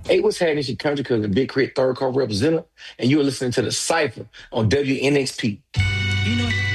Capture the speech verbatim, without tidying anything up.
Hey, what's happening? It's your country cousin, Big Crit, third car representative, and you're listening to the Cypher on W N X P.